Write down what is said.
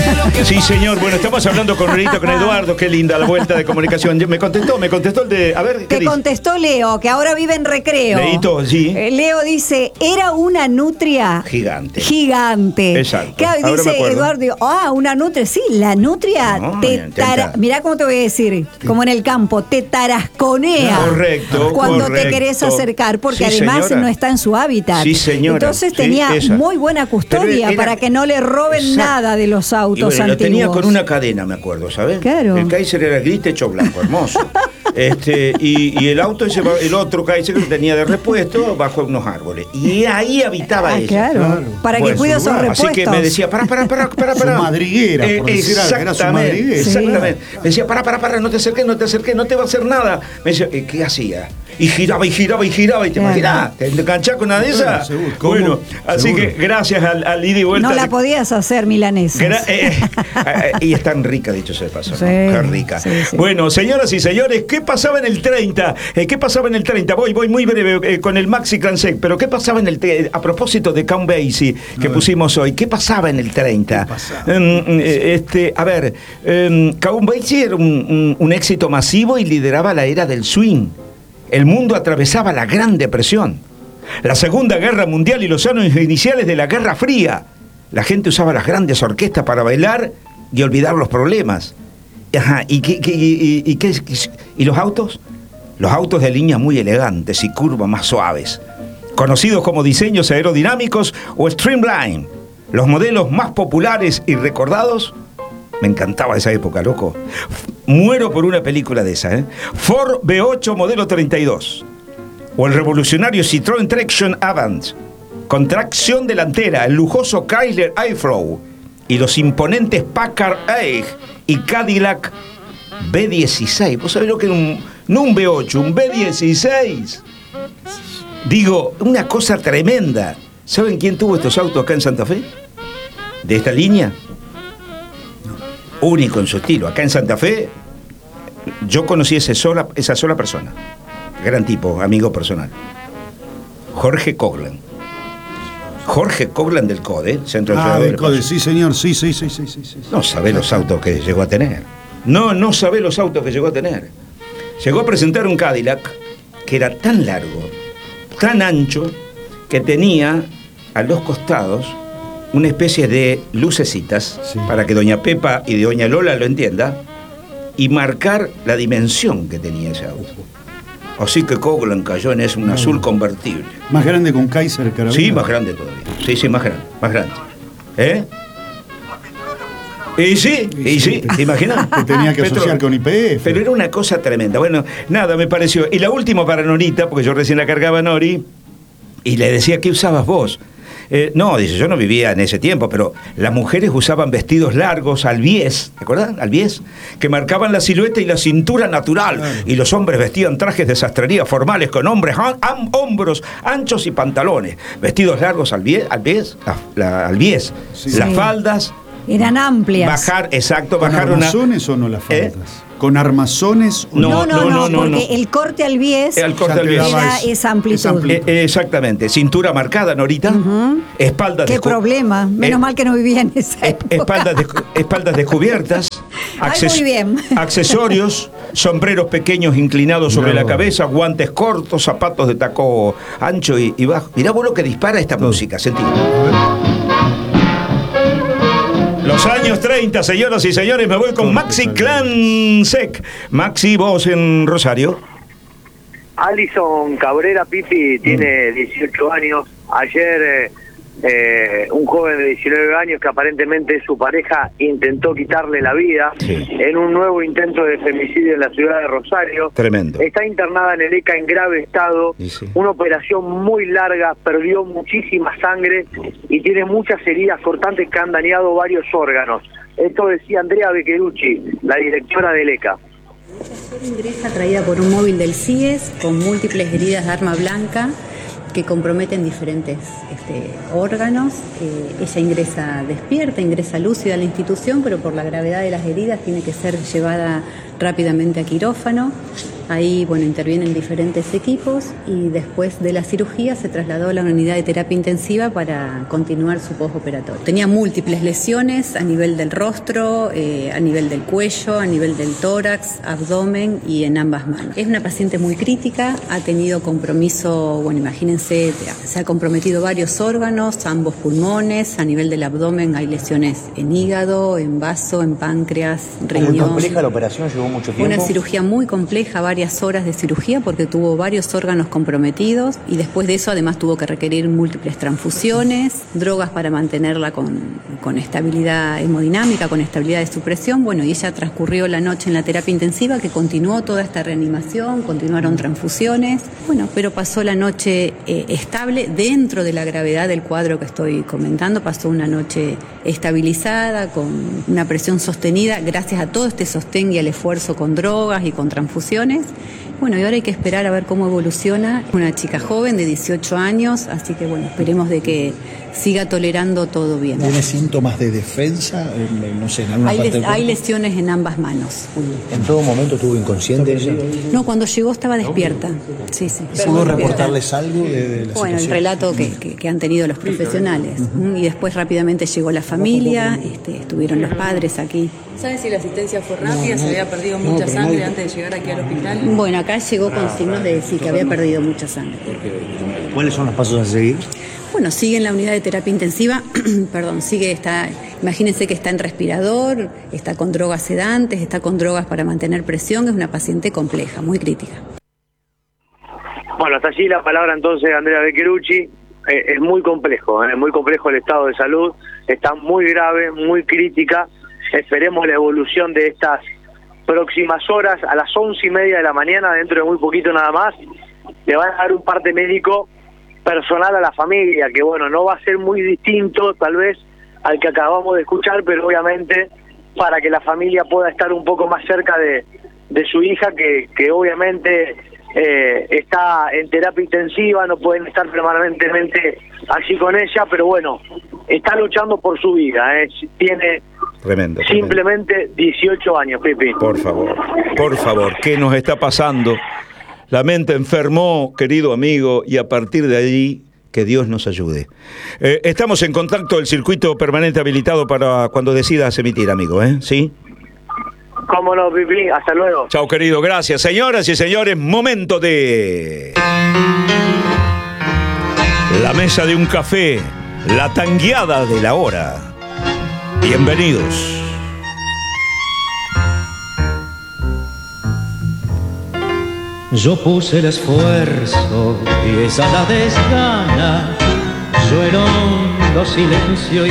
Sí, señor. Bueno, estamos hablando con Renito, con Eduardo. Qué linda la vuelta de comunicación. Me contestó el de... A ver, ¿qué Te dice? contestó Leo, que ahora vive en Recreo. Leito, sí. Leo dice, era una nutria Gigante. Gigante. Exacto. Claro, Ahora me dice acuerdo. Eduardo, una nutria. Sí, la nutria No, mirá cómo te voy a decir, como en el campo, te tarasconea. Correcto, cuando te correcto. querés acercar, porque Sí, además señora. no está en su hábitat. Sí, señora. Entonces Sí, tenía esa. muy buena custodia Pero era- para que no le roben Exacto. nada de los Y autos bueno, lo antiguos. tenía con una cadena, me acuerdo, ¿sabes? Claro. El Kaiser era gris hecho blanco, hermoso. Y el auto ese, el otro Kaiser que lo tenía de repuesto bajo unos árboles. Y ahí habitaba ella. Claro. Para que Bueno, cuide esos repuestos. así que me decía, para. Su madriguera, por decir algo, era su madriguera. Exactamente. Me decía, para, no te acerques, no te va a hacer nada. Me decía, ¿qué hacía? Y giraba, y te Claro. imaginás, te enganchás con una de esas. Seguro, ¿cómo? Bueno, así Seguro. que gracias al ida y vuelta. No la podías hacer milanesa. Y es tan rica, dicho sea de paso, ¿no? Sí, Qué rica. sí. Bueno, señoras y señores, ¿qué pasaba en el 30? ¿Qué pasaba en el 30? Voy muy breve con el Maxi Clansec, pero ¿qué pasaba en el a propósito de Count Basie que pusimos hoy? ¿Qué pasaba en el 30? Count Basie era un éxito masivo y lideraba la era del swing. El mundo atravesaba la Gran Depresión, la Segunda Guerra Mundial y los años iniciales de la Guerra Fría. La gente usaba las grandes orquestas para bailar y olvidar los problemas. Ajá, ¿y los autos? Los autos de líneas muy elegantes y curvas más suaves, conocidos como diseños aerodinámicos o streamline. Los modelos más populares y recordados. Me encantaba esa época, loco. Muero por una película de esa, ¿eh? Ford V8 modelo 32. O el revolucionario Citroën Traction Avant, con tracción delantera, el lujoso Chrysler Airflow y los imponentes Packard Egg y Cadillac B16. ¿Vos sabés lo que era no un V8, un B16? Digo, una cosa tremenda. ¿Saben quién tuvo estos autos acá en Santa Fe? ¿De esta línea? Único en su estilo. Acá en Santa Fe, yo conocí esa sola persona. Gran tipo, amigo personal. Jorge Coglan. Jorge Coglan del CODE, Centro de Del CODE, sí, señor, sí. No sabe los autos que llegó a tener. No sabe los autos que llegó a tener. Llegó a presentar un Cadillac que era tan largo, tan ancho, que tenía a los costados una especie de lucecitas, sí, para que doña Pepa y doña Lola lo entienda, y marcar la dimensión que tenía ese auto. Así que Coglan cayó en un azul convertible. Más grande que un Kaiser Carabina. Sí, más grande todavía. Sí, más grande. ¿Eh? Y sí, ¿te imaginas? Que tenía que asociar con YPF. Pero era una cosa tremenda. Bueno, nada, me pareció. Y la última para Norita, porque yo recién la cargaba a Nori, y le decía, ¿qué usabas vos? No, dice, yo no vivía en ese tiempo, pero las mujeres usaban vestidos largos, albiés, ¿te acuerdas? Albiés, que marcaban la silueta y la cintura natural, claro. Y los hombres vestían trajes de sastrería formales con hombros anchos y pantalones. Vestidos largos, albiés, sí. Las faldas eran amplias. ¿Con armazones o no las faldas? ¿Con armazones? No, porque el corte al bies era esa amplitud. Exactamente. Cintura marcada, Norita. Espaldas Qué problema. Menos mal que no vivía en esa época. Espaldas descubiertas. Muy bien. Accesorios, sombreros pequeños inclinados sobre la cabeza, guantes cortos, zapatos de taco ancho y bajo. Mirá vos lo que dispara esta música, sentí. Los años 30, señoras y señores, me voy con Maxi Clansec. Maxi, vos en Rosario. Alison Cabrera Pipi tiene 18 años. Ayer un joven de 19 años que aparentemente es su pareja intentó quitarle la vida, sí, en un nuevo intento de femicidio en la ciudad de Rosario. Tremendo. Está internada en el ECA en grave estado, sí. Una operación muy larga, perdió muchísima sangre y tiene muchas heridas cortantes que han dañado varios órganos. Esto decía Andrea Beccherucci, la directora del ECA. Ella ingresa traída por un móvil del CIES con múltiples heridas de arma blanca que comprometen diferentes órganos. Ella ingresa despierta, ingresa lúcida a la institución, pero por la gravedad de las heridas tiene que ser llevada rápidamente a quirófano. Ahí, bueno, intervienen diferentes equipos y después de la cirugía se trasladó a la unidad de terapia intensiva para continuar su postoperatorio. Tenía múltiples lesiones a nivel del rostro, a nivel del cuello, a nivel del tórax, abdomen y en ambas manos. Es una paciente muy crítica, ha tenido compromiso, bueno, imagínense, se ha comprometido varios órganos, ambos pulmones, a nivel del abdomen hay lesiones en hígado, en vaso, en páncreas, riñón. ¿Muy compleja la operación? ¿Llevó mucho tiempo? Una cirugía muy compleja, varias horas de cirugía porque tuvo varios órganos comprometidos y después de eso además tuvo que requerir múltiples transfusiones, drogas para mantenerla con estabilidad hemodinámica, con estabilidad de su presión. Bueno, y ella transcurrió la noche en la terapia intensiva que continuó toda esta reanimación, continuaron transfusiones, bueno, pero pasó la noche estable dentro de la gravedad del cuadro que estoy comentando, pasó una noche estabilizada, con una presión sostenida, gracias a todo este sostén y al esfuerzo con drogas y con transfusiones. Bueno, y ahora hay que esperar a ver cómo evoluciona. Una chica joven de 18 años, así que bueno, esperemos de que siga tolerando todo bien. ¿Tiene síntomas de defensa? No sé, en alguna parte del cuerpo. Hay lesiones en ambas manos, Julio. ¿En todo momento estuvo inconsciente ella? No, cuando llegó estaba despierta. Sí. ¿Pudo reportarles algo de la Bueno, situación? el relato que han tenido los profesionales. Y después rápidamente llegó la familia, estuvieron los padres aquí. ¿Sabes si la asistencia fue rápida? ¿Se había perdido mucha sangre antes de llegar aquí al hospital? Bueno, acá llegó con signos de decir que había perdido mucha sangre. ¿Cuáles son los pasos a seguir? Bueno, sigue en la unidad de terapia intensiva, imagínense que está en respirador, está con drogas sedantes, está con drogas para mantener presión, es una paciente compleja, muy crítica. Bueno, hasta allí la palabra entonces de Andrea Beccherucci. Es muy complejo el estado de salud, está muy grave, muy crítica. Esperemos la evolución de estas próximas horas. A las 11:30 de la mañana, dentro de muy poquito nada más, le van a dar un parte médico personal a la familia, que bueno, no va a ser muy distinto tal vez al que acabamos de escuchar, pero obviamente para que la familia pueda estar un poco más cerca de su hija, que obviamente está en terapia intensiva, no pueden estar permanentemente allí con ella, pero bueno, está luchando por su vida, tiene tremendo. Simplemente 18 años, Pipi. Por favor, ¿qué nos está pasando? La mente enfermó, querido amigo, y a partir de allí, que Dios nos ayude. Estamos en contacto, el circuito permanente habilitado para cuando decidas emitir, amigo, ¿sí? Cómo no, Pipi, hasta luego. Chao, querido, gracias. Señoras y señores, momento de la mesa de un café, la tangueada de la hora. Bienvenidos. Yo puse el esfuerzo y esa la desgana, yo el hondo silencio